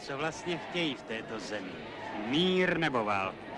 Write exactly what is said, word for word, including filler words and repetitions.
Co vlastně chtějí v této zemi? Mír nebo válku?